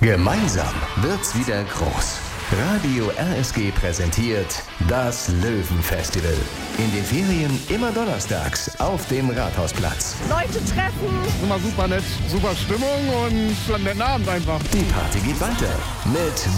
Gemeinsam wird's wieder groß. Radio RSG präsentiert das Löwenfestival. In den Ferien immer donnerstags auf dem Rathausplatz. Leute treffen. Immer super nett, super Stimmung und ein netter Abend einfach. Die Party geht weiter mit